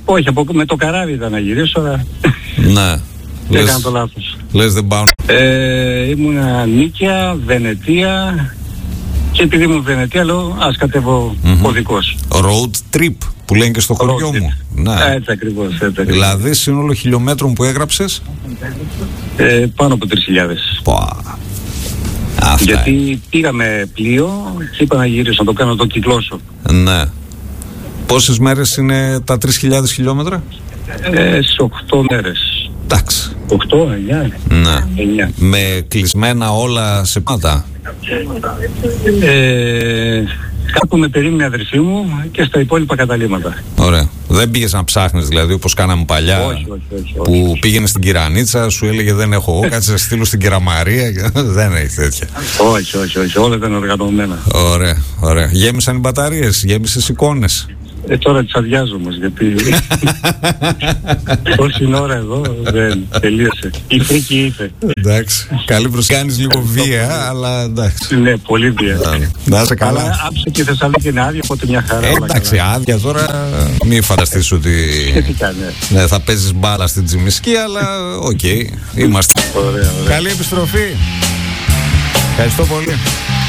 Όχι, με το καράβι ήταν να γυρίσω, αλλά Ναι. έκανα το λάθος. Λες δεν πάω. Ήμουνα Νίκαια, Βενετία, και επειδή ήμουν Βενετία λέω ας κατέβω οδικός. Road trip που λένε και στο χωριό μου. Ναι. Έτσι ακριβώς. Δηλαδή σύνολο χιλιόμετρων που έγραψες? Πάνω από 3.000. Γιατί πήγαμε πλοίο και είπα να γυρίσω, να το κάνω, να το κυκλώσω. Ναι. Πόσες μέρες είναι τα 3.000 χιλιόμετρα? Σε 8 μέρες. Εντάξει. 8, 9. Ναι. 9. Με κλεισμένα όλα σε πάτα. Κάπου με περίμενε η αδερφή μου και στα υπόλοιπα καταλήμματα. Ωραία. Δεν πήγες να ψάχνεις δηλαδή όπως κάναμε παλιά? Όχι. Που πήγαινε στην Κυρανίτσα, σου έλεγε δεν έχω εγώ, κάτσε να στείλω στην Κυραμαρία. Δεν έχει τέτοια. Όχι. Όλα ήταν οργανωμένα. Ωραία. Γέμισαν οι μπαταρίες, γέμισες εικόνες? Τώρα τις αδειάζω όμως, γιατί όση ώρα εδώ δεν τελείωσε. Η φρίκη ήρθε. Εντάξει. Καλή προσκάνεις λίγο βία, αλλά εντάξει. Ναι, πολύ βία. Να είσαι καλά. Αλλά άψε και η Θεσσαλονίκη είναι άδεια, οπότε μια χαρά. Εντάξει, άδεια τώρα. Μην φανταστείς ότι ναι, θα παίζεις μπάλα στην Τζιμισκή, αλλά οκ, είμαστε. Ωραία. Καλή επιστροφή. Ευχαριστώ πολύ.